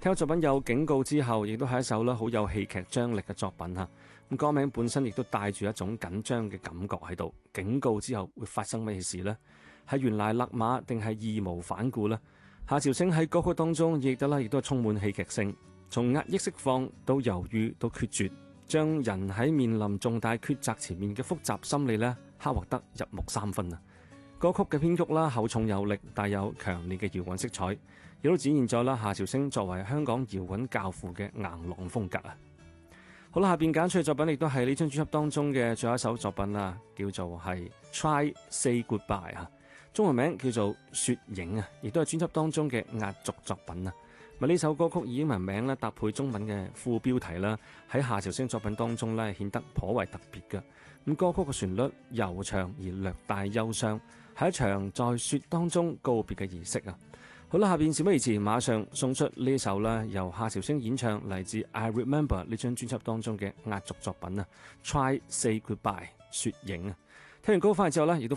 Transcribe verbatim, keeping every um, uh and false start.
聽咗作品有警告之後，亦都係一首咧好有戲劇張力嘅作品嚇。咁歌名本身亦都帶住一種緊張嘅感覺喺度。警告之後會發生乜嘢事呢？係原來勒馬定係義無反顧呢？夏韶聲喺歌曲當中亦得啦，亦都係充滿戲劇性，從壓抑釋放到猶豫到決絕，將人喺面臨重大抉擇前面嘅複雜心理咧刻畫得入木三分啊！歌曲嘅編曲啦厚重有力，帶有強烈嘅搖滾色彩，亦都展現咗啦夏韶聲作為香港搖滾教父嘅硬朗風格啊！好啦，下邊揀出嘅作品亦都係呢張專輯當中嘅最後一首作品啦，叫做係 Try Say Goodbye 啊，中文名叫做雪影啊，亦都係專輯當中嘅壓軸作品啊！咪呢首歌曲以英文名咧搭配中文嘅副標題啦，喺夏韶聲作品當中咧顯得頗為特別嘅。咁歌曲嘅旋律悠長而略帶憂傷，係一場在雪當中告別嘅儀式啊！好啦，下邊事不宜遲，馬上送出呢首啦，由夏韶聲演唱嚟自 I Remember 呢張專輯當中嘅壓軸作品啊 ，Try Say Goodbye 雪影啊！聽完歌翻嚟之後咧，亦都